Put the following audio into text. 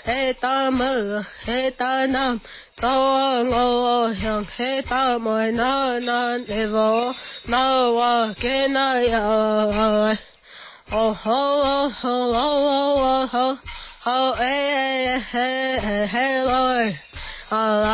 he ta mơ he ta nam to ngô yang he ta moi na ne vo na wa ke na ya oh ho ho ho ho ho ho hey hey hey hey Lord